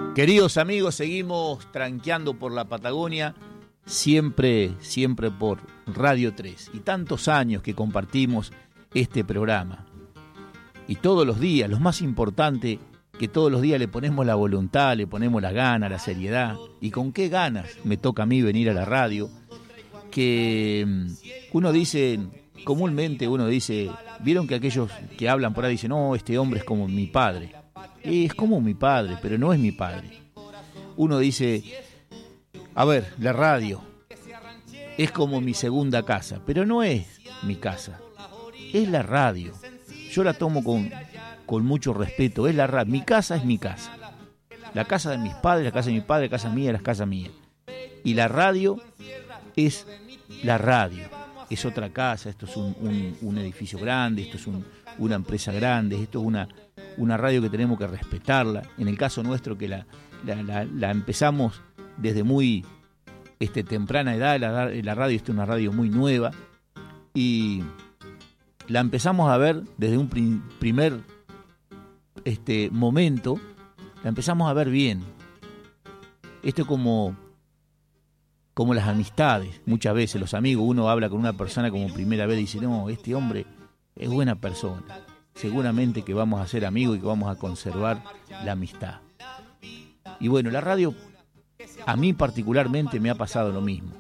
Queridos amigos, seguimos tranqueando por la Patagonia, siempre por Radio 3. Y tantos años que compartimos este programa. Y todos los días, lo más importante, que todos los días le ponemos la voluntad, le ponemos la gana, la seriedad. Y con qué ganas me toca a mí venir a la radio, que uno dice, comúnmente uno dice, vieron que aquellos que hablan por ahí dicen, no, este hombre es como mi padre. Es como mi padre, pero no es mi padre. Uno dice, a ver, la radio es como mi segunda casa, pero no es mi casa, es la radio. Yo la tomo con mucho respeto, es la radio. Mi casa es mi casa. La casa de mis padres, la casa de mi padre, la casa mía, la casa mía. Y la radio es la radio, es otra casa, esto es un edificio grande, esto es una empresa grande, esto es una radio que tenemos que respetarla. En el caso nuestro, que la empezamos desde muy temprana edad, la radio es una radio muy nueva, y la empezamos a ver desde un primer momento, la empezamos a ver bien. Esto es como las amistades. Muchas veces los amigos, uno habla con una persona como primera vez y dice, no, este hombre es buena persona, seguramente que vamos a ser amigos y que vamos a conservar la amistad. Y bueno, la radio a mí particularmente me ha pasado lo mismo.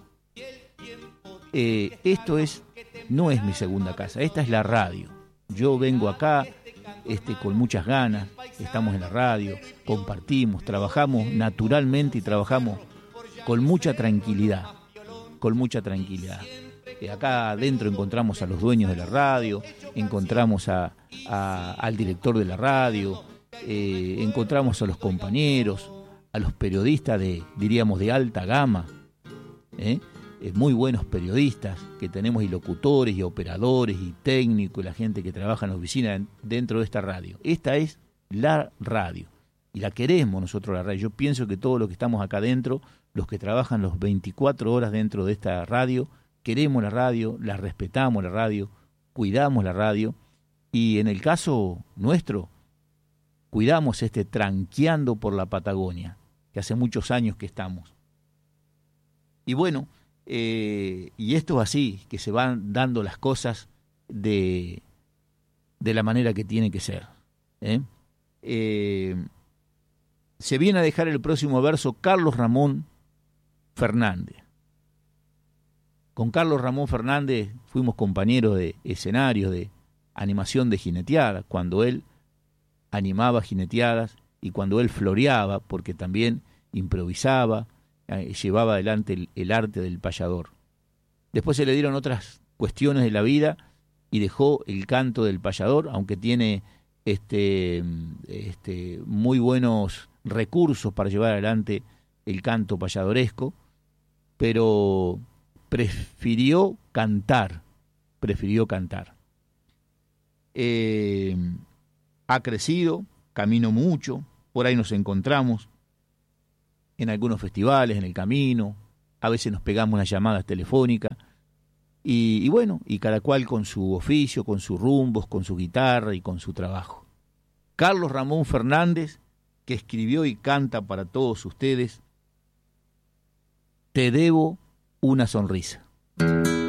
Esto no es mi segunda casa, esta es la radio. Yo vengo acá con muchas ganas, estamos en la radio, compartimos, trabajamos naturalmente y trabajamos con mucha tranquilidad, Acá adentro encontramos a los dueños de la radio, encontramos al director de la radio, encontramos a los compañeros, a los periodistas diríamos de alta gama, muy buenos periodistas que tenemos, y locutores y operadores y técnicos, y la gente que trabaja en la oficina dentro de esta radio. Esta es la radio y la queremos nosotros, la radio. Yo pienso que todos los que estamos acá dentro, los que trabajan los 24 horas dentro de esta radio, queremos la radio, la respetamos la radio, cuidamos la radio, y en el caso nuestro cuidamos tranqueando por la Patagonia, que hace muchos años que estamos. Y bueno, y esto es así, que se van dando las cosas de la manera que tiene que ser. Se viene a dejar el próximo verso Carlos Ramón Fernández. Con Carlos Ramón Fernández fuimos compañeros de escenarios, de animación de jineteadas, cuando él animaba jineteadas y cuando él floreaba, porque también improvisaba, llevaba adelante el arte del payador. Después se le dieron otras cuestiones de la vida y dejó el canto del payador, aunque tiene muy buenos recursos para llevar adelante el canto payadoresco, pero prefirió cantar. Ha crecido, caminó mucho, por ahí nos encontramos en algunos festivales, en el camino, a veces nos pegamos unas llamadas telefónicas, y bueno, y cada cual con su oficio, con sus rumbos, con su guitarra y con su trabajo. Carlos Ramón Fernández, que escribió y canta para todos ustedes, Te debo una sonrisa.